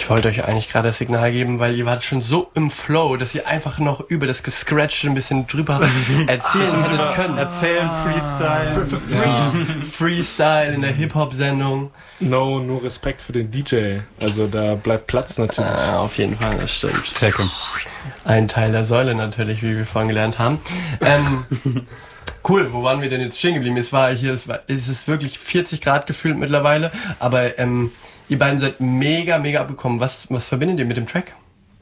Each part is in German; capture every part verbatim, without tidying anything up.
Ich wollte euch eigentlich gerade das Signal geben, weil ihr wart schon so im Flow, dass ihr einfach noch über das Gescratchte ein bisschen drüber erzählen hättet können. Erzählen, Freestyle. Freeze, Freestyle in der Hip-Hop-Sendung. No, nur Respekt für den D J. Also da bleibt Platz natürlich. Ah, auf jeden Fall, das stimmt. Checke. Ein Teil der Säule natürlich, wie wir vorhin gelernt haben. Ähm, cool, wo waren wir denn jetzt stehen geblieben? Es war hier, es, war, es ist wirklich vierzig Grad gefühlt mittlerweile, aber ähm, ihr beiden seid mega, mega abgekommen. Was, was verbindet ihr mit dem Track?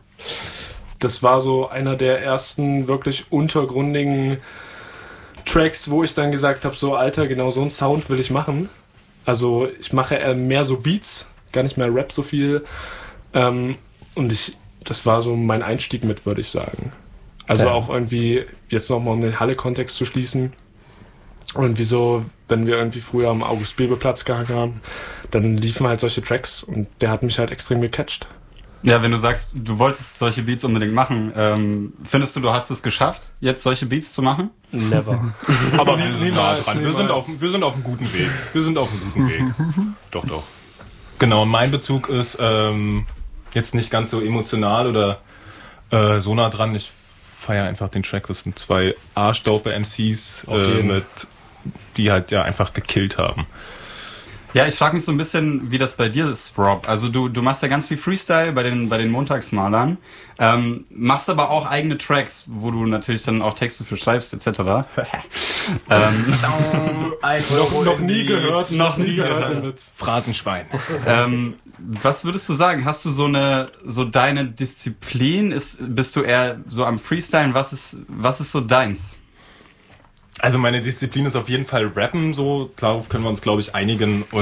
Das war so einer der ersten wirklich untergründigen Tracks, wo ich dann gesagt habe, so Alter, genau so einen Sound will ich machen. Also ich mache eher mehr so Beats, gar nicht mehr Rap so viel. Ähm, und ich, das war so mein Einstieg mit, würde ich sagen. Also ja. Auch irgendwie, jetzt nochmal um den Halle-Kontext zu schließen, irgendwie so, wenn wir irgendwie früher am August-Bebel-Platz gehangen haben, dann liefen halt solche Tracks und der hat mich halt extrem gecatcht. Ja, wenn du sagst, du wolltest solche Beats unbedingt machen, ähm, findest du, du hast es geschafft, jetzt solche Beats zu machen? Never. Aber wir sind nah dran. Wir sind, auf, wir sind auf einem guten Weg. Wir sind auf einem guten Weg. Doch, doch. Genau, mein Bezug ist ähm, jetzt nicht ganz so emotional oder äh, so nah dran. Ich feiere einfach den Track. Das sind zwei arschdope M Cs, äh, mit, die halt ja einfach gekillt haben. Ja, ich frage mich so ein bisschen, wie das bei dir ist, Rob. Also du, du machst ja ganz viel Freestyle bei den, bei den Montagsmalern, ähm, machst aber auch eigene Tracks, wo du natürlich dann auch Texte für schreibst, et cetera. ähm, noch, noch nie gehört, noch nie gehört den Witz. Phrasenschwein. ähm, was würdest du sagen? Hast du so eine, so deine Disziplin? Ist, bist du eher so am Freestylen? Was ist, was ist so deins? Also meine Disziplin ist auf jeden Fall Rappen, so darauf können wir uns, glaube ich, einigen. Und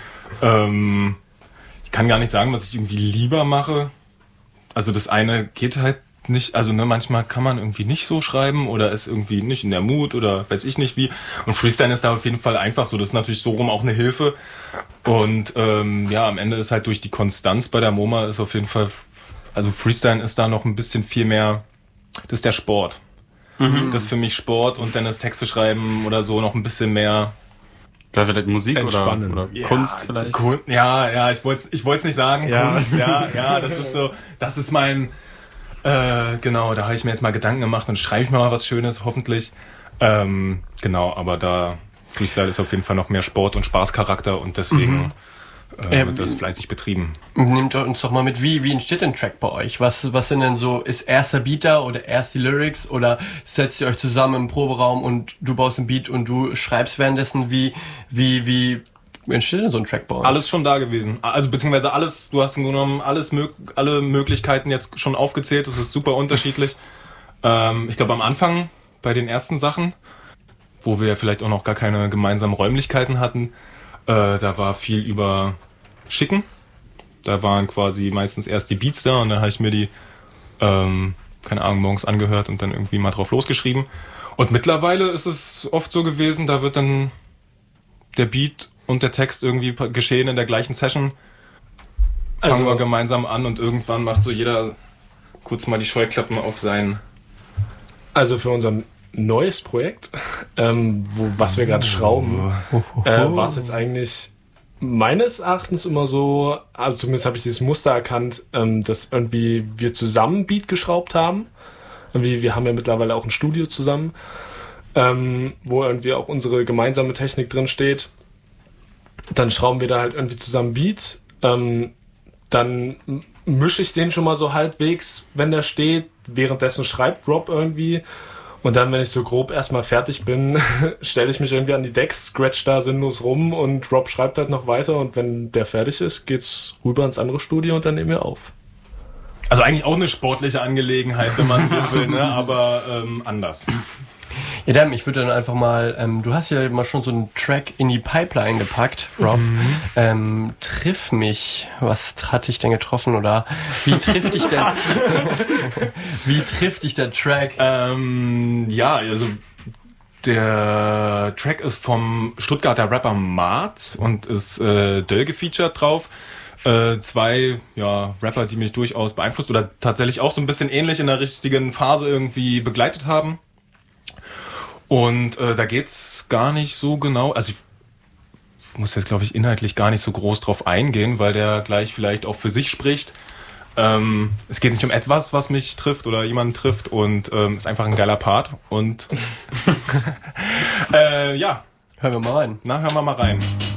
ähm, ich kann gar nicht sagen, was ich irgendwie lieber mache. Also das eine geht halt nicht, also ne, manchmal kann man irgendwie nicht so schreiben oder ist irgendwie nicht in der Mut oder weiß ich nicht wie. Und Freestyle ist da auf jeden Fall einfach so. Das ist natürlich so rum auch eine Hilfe. Und ähm, ja, am Ende ist halt durch die Konstanz bei der MoMA ist auf jeden Fall, also Freestyle ist da noch ein bisschen viel mehr, das ist der Sport. Mhm. Das ist für mich Sport und dann das Texte schreiben oder so noch ein bisschen mehr vielleicht Musik entspannen. oder, oder ja, Kunst vielleicht. Kun- ja, ja, ich wollte ich wollte es nicht sagen, ja. Kunst, ja, ja, das ist so, das ist mein, äh, genau, da habe ich mir jetzt mal Gedanken gemacht und schreibe ich mal was Schönes, hoffentlich. Ähm, genau, aber da Freestyle ist auf jeden Fall noch mehr Sport und Spaßcharakter und deswegen mhm. äh, wird das fleißig betrieben. Nehmt uns doch mal mit, wie, wie entsteht ein Track bei euch? Was, was sind denn so, ist erster Beat da oder erst die Lyrics oder setzt ihr euch zusammen im Proberaum und du baust einen Beat und du schreibst währenddessen? Wie, wie, wie entsteht denn so ein Track bei euch? Alles schon da gewesen. Also beziehungsweise alles, du hast im Grunde genommen alles, alle Möglichkeiten jetzt schon aufgezählt. Das ist super unterschiedlich. ähm, ich glaube am Anfang bei den ersten Sachen, wo wir vielleicht auch noch gar keine gemeinsamen Räumlichkeiten hatten, äh, da war viel über Schicken. Da waren quasi meistens erst die Beats da und dann habe ich mir die, ähm, keine Ahnung, morgens angehört und dann irgendwie mal drauf losgeschrieben. Und mittlerweile ist es oft so gewesen, da wird dann der Beat und der Text irgendwie geschehen in der gleichen Session. Fangen also, wir gemeinsam an und irgendwann macht so jeder kurz mal die Scheuklappen auf sein... Also für unser neues Projekt, ähm, wo, was wir gerade schrauben, äh, war es jetzt eigentlich... meines Erachtens immer so, also zumindest habe ich dieses Muster erkannt, ähm, dass irgendwie wir zusammen Beat geschraubt haben. Irgendwie, wir haben ja mittlerweile auch ein Studio zusammen, ähm, wo irgendwie auch unsere gemeinsame Technik drin steht. Dann schrauben wir da halt irgendwie zusammen Beat. Ähm, dann mische ich den schon mal so halbwegs, wenn der steht. Währenddessen schreibt Rob irgendwie. Und dann, wenn ich so grob erstmal fertig bin, stelle ich mich irgendwie an die Decks, scratch da sinnlos rum und Rob schreibt halt noch weiter und wenn der fertig ist, geht's rüber ins andere Studio und dann nehmen wir auf. Also eigentlich auch eine sportliche Angelegenheit, wenn man so will, ne? Aber ähm, anders. Ja, dann, ich würde dann einfach mal, ähm, du hast ja mal schon so einen Track in die Pipeline gepackt, Rob. Mhm. Ähm, triff mich, was hat dich denn getroffen oder wie trifft dich denn, wie trifft dich der Track? Ähm, ja, also der Track ist vom Stuttgarter Rapper Marz und ist äh, Döll gefeatured drauf. Äh, zwei ja, Rapper, die mich durchaus beeinflusst oder tatsächlich auch so ein bisschen ähnlich in der richtigen Phase irgendwie begleitet haben. Und äh, da geht's gar nicht so genau, also ich muss jetzt, glaube ich, inhaltlich gar nicht so groß drauf eingehen, weil der gleich vielleicht auch für sich spricht. Ähm, es geht nicht um etwas, was mich trifft oder jemanden trifft und ähm, ist einfach ein geiler Part. Und äh, ja, Hören wir mal rein. na, hören wir mal rein.